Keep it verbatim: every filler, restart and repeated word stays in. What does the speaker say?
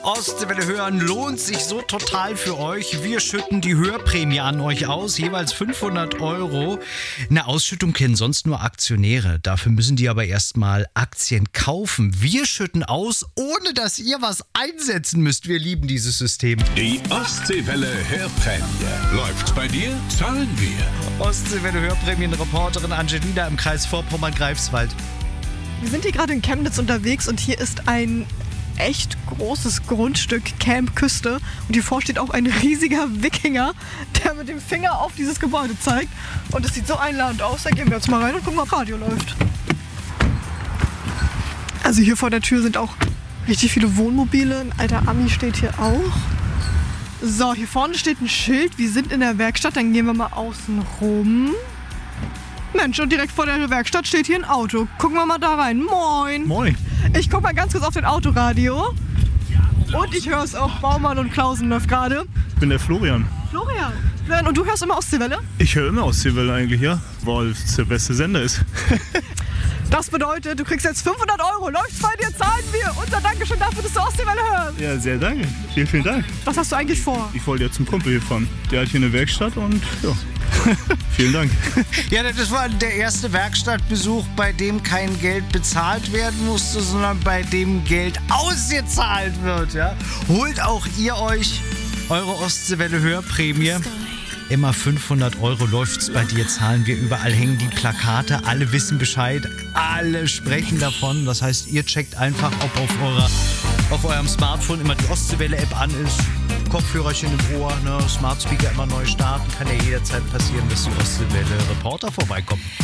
Ostseewelle hören lohnt sich so total für euch. Wir schütten die Hörprämie an euch aus, jeweils fünfhundert Euro. Eine Ausschüttung kennen sonst nur Aktionäre. Dafür müssen die aber erstmal Aktien kaufen. Wir schütten aus, ohne dass ihr was einsetzen müsst. Wir lieben dieses System. Die Ostseewelle Hörprämie. Läuft's bei dir? Zahlen wir. Ostseewelle Hörprämienreporterin Angelina im Kreis Vorpommern-Greifswald. Wir sind hier gerade in Chemnitz unterwegs und hier ist ein echt großes Grundstück, Camp Küste. Und hier vor steht auch ein riesiger Wikinger, der mit dem Finger auf dieses Gebäude zeigt. Und es sieht so einladend aus. Da gehen wir jetzt mal rein und gucken, ob Radio läuft. Also hier vor der Tür sind auch richtig viele Wohnmobile. Ein alter Ami steht hier auch. So, hier vorne steht ein Schild. Wir sind in der Werkstatt. Dann gehen wir mal außen rum. Mensch, und direkt vor der Werkstatt steht hier ein Auto. Gucken wir mal da rein. Moin. Moin. Ich guck mal ganz kurz auf den Autoradio. Und ich höre es auch. Baumann und Klausen läuft gerade. Ich bin der Florian. Florian. Florian, und du hörst immer Ostseewelle? Ich höre immer Ostseewelle eigentlich, ja. Weil es der beste Sender ist. Das bedeutet, du kriegst jetzt fünfhundert Euro. Läuft's bei dir, zahlen wir. Unser Dankeschön dafür, dass du Ostseewelle hörst. Ja, sehr danke. Vielen, vielen Dank. Was hast du eigentlich vor? Ich wollte ja zum Kumpel hier fahren. Der hat hier eine Werkstatt und ja. Vielen Dank. Ja, das war der erste Werkstattbesuch, bei dem kein Geld bezahlt werden musste, sondern bei dem Geld ausgezahlt wird. Ja? Holt auch ihr euch eure Ostseewelle Hörprämie. Immer fünfhundert Euro läuft's bei dir, zahlen wir. Überall hängen die Plakate, alle wissen Bescheid, alle sprechen davon. Das heißt, ihr checkt einfach, ob auf, eurer, auf eurem Smartphone immer die Ostseewelle-App an ist. Kopfhörerchen im Ohr, ne? Smart Speaker immer neu starten. Kann ja jederzeit passieren, dass die Ostseewelle-Reporter vorbeikommen.